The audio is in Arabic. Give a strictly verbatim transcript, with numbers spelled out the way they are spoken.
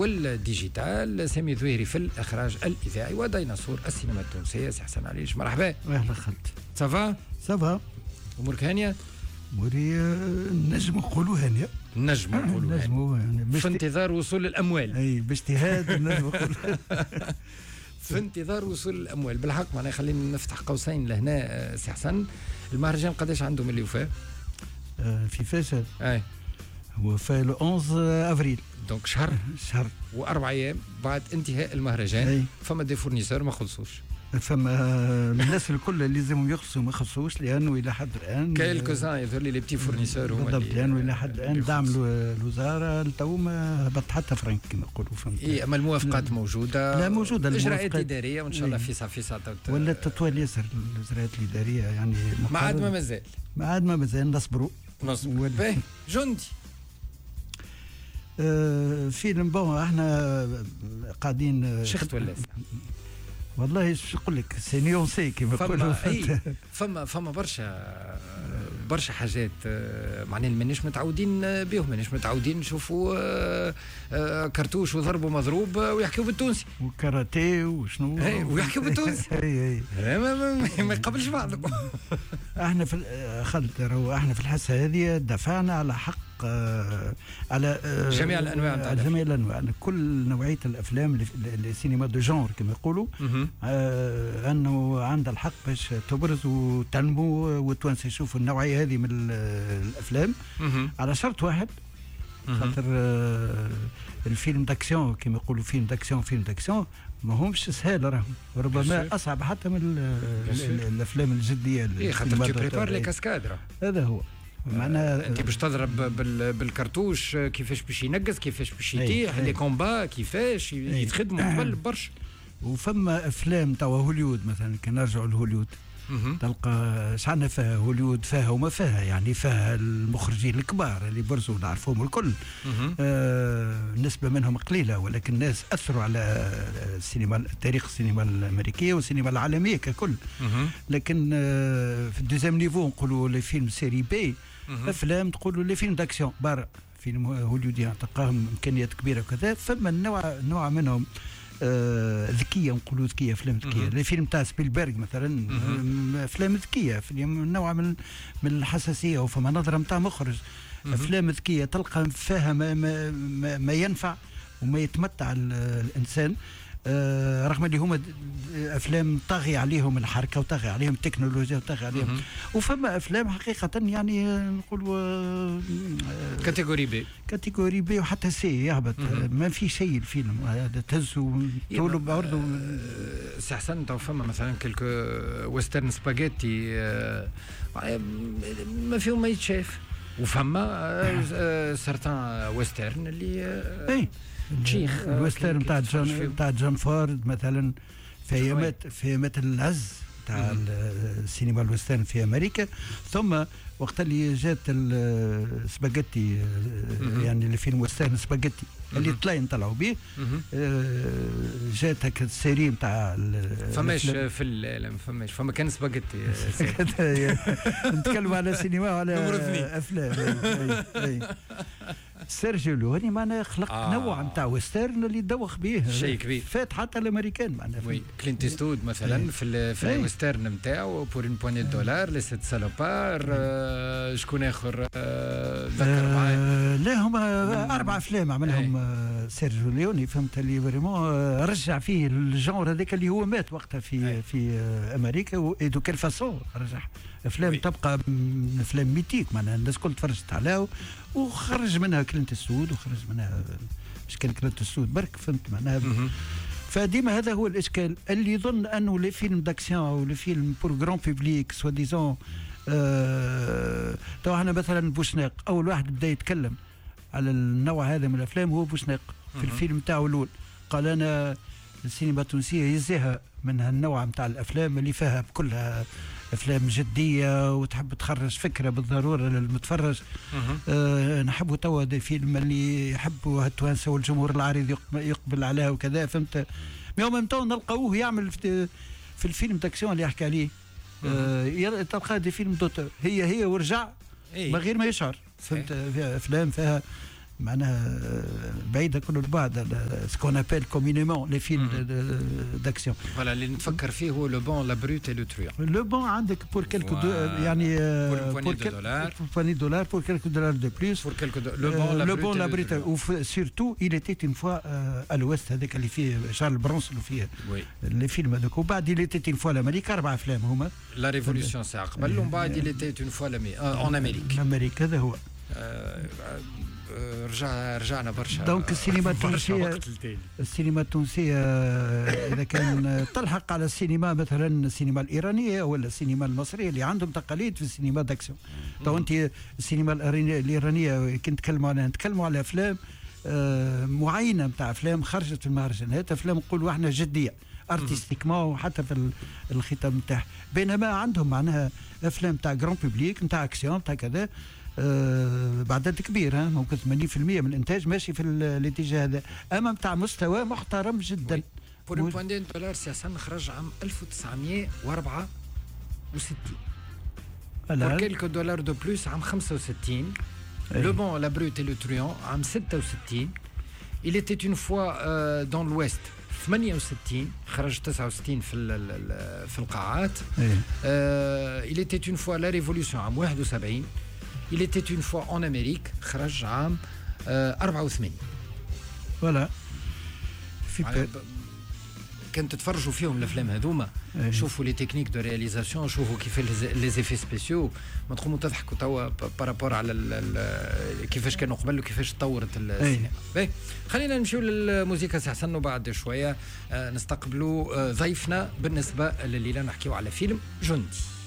والديجيتال، سامي ذويري في الإخراج الإذاعي، وديناصور السينما التونسية. سي حسن عليش، مرحبا. أهلا خالد. سافا سافا. أمورك هانية؟ أموري نجم نقولوا هانية. نجم نقولوا هانية. في انتظار وصول الأموال. أي باجتهاد نجم نقول. في انتظار وصول الأموال بالحق. معناها خلينا نفتح قوسين لهنا. سي حسن، المهرجان قداش عنده من اللي وفاه؟ في فاشل. أي هو فا لو أحد أفريل. دونك شهر شهر وأربع أيام بعد انتهاء المهرجان. أي. فما دي فورنيسور ما خلصوش. فما الناس الكل اللي لازم يخلصوا ما خلصوش، لانه الى حد الان كالكوزان يظهر لي لي بتي فورنيسور هما بالضبط، لانه الى حد الان دعم الوزاره لتو ما هبط حتى فرنك كما نقولوا. فهمت؟ اي اما الموافقات موجوده. لا موجوده الاجراءات الاداريه، وان شاء الله في صافي ساعه ولا التطويل ياسر الاجراءات الاداريه يعني ما عاد ما مازال ما عاد ما مازال نصبروا نصبروا. باهي جندي. آه فيلم بون احنا قاعدين شخت ولا والله شو نقول لك سي نيونسي كيما يقولوا. فما فما فما برشا برشا حاجات معناها مانيش متعودين بهم، مانيش متعودين نشوفوا كرتوش وضرب ومضروب ويحكيوا بالتونسي وكاراتيه وشنو ويحكيوا بالتونسي. اي اي ما يقبلش بعض. احنا في خلط راهو احنا في الحاسه هذه دفعنا على حق آه على آه جميع الانواع على جميع الانواع، كل نوعيه الافلام السينما دو جونر كما يقولوا، آه انه عندها الحق باش تبرز وتنمو والتوانسه يشوفوا النوعيه هذه من الافلام على شرط واحد، خاطر آه الفيلم داكسيون كما يقولوا فيلم داكسيون فيلم داكسيون ما همش سهل، راهم ربما اصعب حتى من الافلام الجديه. اي خاطر تي بريبار لي كاسكاد. هذا هو معناها انت باش تضرب بالكرتوش كيفاش باش ينقز، كيفاش باش يطيح، لي كومبا كيفاش يتخدموا قبل برشا. وفما افلام توا هوليود مثلا، كي نرجعوا لهوليود تلقى شعنا فيها هوليود فيها وما فيها، يعني فيها المخرجين الكبار اللي برزوا نعرفوهم الكل، آه نسبة منهم قليلة، ولكن الناس أثروا على السينما، تاريخ السينما الأمريكية والسينما العالمية ككل. لكن آه في الدوزيام نيفو نقولوا لي فيلم سيري بي، أفلام تقولوا لي فيلم داكسيون بار، فيلم هوليوديان تلقاهم إمكانيات كبيرة وكذا. فما النوع نوع منهم آه ذكيه، نقولوا ذكيه، افلام ذكيه. الفيلم تاع سبيلبرغ مثلا افلام ذكيه، فيلم نوع من من الحساسيه وفما نظره نتاع مخرج. افلام ذكيه تلقى فيها ما, ما, ما, ما ينفع وما يتمتع الانسان، آه رغم اللي هما افلام طاغي عليهم الحركه وطاغي عليهم التكنولوجيا وطاغي عليهم. وفما افلام حقيقه يعني نقولوا آه كاتيجوري بي، كاتيجوري بي وحتى سي يهبط، ما في شيء الفيلم هذا تهزوا تقولوا برضه. سي حسن تو فما مثلا كلكو ويسترن سباغيتي ما فيهم ما يتشاف، وفما سرطان ويسترن اللي اي شيخ الويسترن نتاع جون نتاع جون فورد مثلا، في ايامات في ايامات العز تاع السينما الويسترن في امريكا. ثم وقت اللي جات السباغيتي يعني الفيلم ويسترن سباغيتي اللي طلعين طلعوا به، جات هكا السيري نتاع فماش في العالم، فماش فما كان سباغيتي. نتكلم على سينما وعلى افلام. سيرجيو لوني معناها خلق آه. نوع نتاع ويسترن اللي دوخ به شيء كبير، فات حتى الامريكان معناها. وي كلينت ايستود مثلا ايه. في في الويسترن نتاعو بور اون بواني دولار لي سيت سالوبار. آه شكون اخر آه ذكر معايا؟ آه لا هما اربع افلام عملهم آه سيرجيو ليوني، فهمت اللي فريمون آه رجع فيه الجونر هذاك اللي هو مات وقتها في ايه. في آه امريكا، ودو كيل فاسون رجع افلام وي. تبقى افلام ميتيك معناها الناس كل تفرجت عليها، وخرج منها كلينت السود وخرج منها مش كان كلينت السود برك، فهمت معناها. فديما هذا هو الاشكال اللي يظن انه لي فيلم داكسيون او لي فيلم بور غران بوبليك سوا ديزون. آه تو احنا مثلا بوشناق اول واحد بدا يتكلم على النوع هذا من الافلام هو بوشناق في الفيلم تاعو الاول، قال انا السينما التونسيه يزيها من هالنوع نتاع الافلام اللي فيها كلها افلام جديه وتحب تخرج فكره بالضروره للمتفرج. أه نحبوا توا دي فيلم اللي يحبوا التوانسه والجمهور العريض يقبل عليها وكذا، فهمت. مي ميم طون نلقاوه يعمل في, في الفيلم داكسيون اللي يحكي عليه، أه تلقاه دي فيلم دوتور هي هي ورجع من غير ما يشعر، فهمت. فيها افلام فيها معناها بعيده كل البعد سكون ابيل كومينيمون لي فيلم داكسيون. فوالا اللي نتفكر فيه هو لو بون لا بروت اي لو تريون. لو بون عندك بور كيلكو يعني بور كيلكو دولار بور دولار بور كيلكو دولار دو بلوس بور كيلكو لو بون لو بون لا بروت وسيرتو il était une fois à l'ouest هذاك اللي فيه شارل برونس اللي فيه لي فيلم هذوك. وبعد il était une fois l'Amérique اربع افلام هما. لا ريفولوسيون ساعه قبل ومن بعد il était une fois en Amérique. امريكا هذا هو. رجع رجعنا برشا. دونك السينما التونسيه السينما التونسيه اذا كان تلحق على السينما مثلا السينما الايرانيه ولا السينما المصريه اللي عندهم تقاليد في السينما داكسيون. تو انت السينما الايرانيه كي نتكلموا عليها نتكلموا على افلام معينه نتاع افلام خرجت في المهرجانات، افلام نقولوا احنا جديه ارتستيكمون وحتى في الختام نتاعها. بينما عندهم معناها افلام تاع جران بوبليك نتاع اكسيون تاع كذا أه بعدد كبير، ها ممكن ثمانين بالمئة من الانتاج ماشي في الاتجاه هذا، اما نتاع مستوى محترم جدا. بور اون بوان دولار سياسا خرج عام ألف وتسعمائة وأربعة وستين. بور كيلكو دولار دو بلوس عام خمسة وستين. لو بون لا بروت اي لو تريون عام ستة وستين. il était une fois euh, dans l'ouest ثمانية وستين خرج تسعة وستين في في القاعات. euh, il était une fois la révolution عام واحد وسبعين. il était une fois en Amérique خرج عام euh, أربعة وثمانين. فوالا في كان تتفرجوا فيهم الافلام هذوما شوفوا لي تكنيك دو رياليزاسيون، شوفوا كيف لي زيفي سبيسيو، ما تقوموا تضحكوا توا بارابور على كيفاش كانوا قبل وكيفاش تطورت السينما. باهي خلينا نمشيو للموسيقى سي حسن وبعد شويه نستقبلوا ضيفنا بالنسبه لليله نحكيو على فيلم جندي.